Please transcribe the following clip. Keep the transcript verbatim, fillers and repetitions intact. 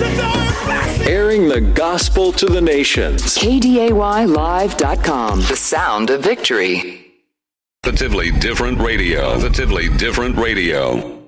Airing the gospel to the nations. K D A Y live dot com. The sound of victory. Positively different radio. Positively different radio.